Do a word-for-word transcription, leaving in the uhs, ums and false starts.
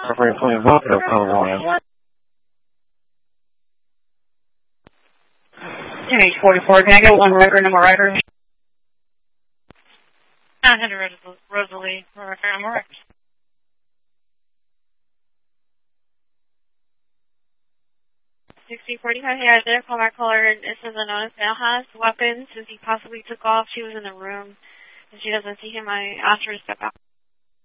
M H forty-four, can I get one record number writer? nine hundred Rosalie, record number writer. sixty forty-five, hey, there, call my caller. It says a notice now has weapons. Since he possibly took off, she was in the room, and she doesn't see him. I asked her to step out.